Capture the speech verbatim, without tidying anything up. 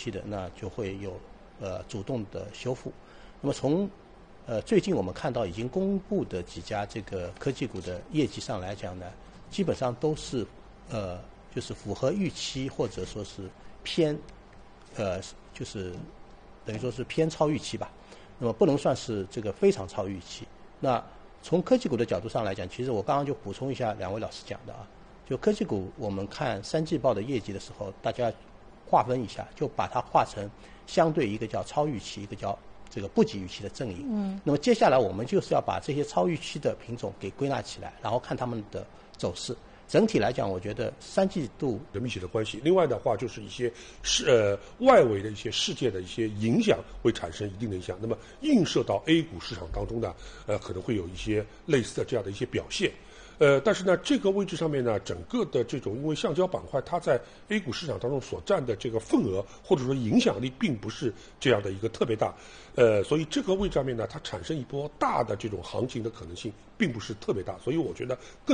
期的，那就会有呃主动的修复。那么从呃最近我们看到已经公布的几家这个科技股的业绩上来讲呢，基本上都是呃就是符合预期，或者说是偏呃就是等于说是偏超预期吧。那么不能算是这个非常超预期。那从科技股的角度上来讲，其实我刚刚就补充一下两位老师讲的啊，就科技股我们看三季报的业绩的时候，大家划分一下，就把它划成相对一个叫超预期，一个叫这个不及预期的阵营。嗯。那么接下来我们就是要把这些超预期的品种给归纳起来，然后看它们的走势。整体来讲，我觉得三季度的密切的关系。另外的话，就是一些是呃外围的一些事件的一些影响会产生一定的影响。那么映射到 A 股市场当中呢，呃可能会有一些类似的这样的一些表现。呃，但是呢，这个位置上面呢，整个的这种因为橡胶板块它在 A 股市场当中所占的这个份额或者说影响力并不是这样的一个特别大，呃，所以这个位置上面呢，它产生一波大的这种行情的可能性并不是特别大，所以我觉得更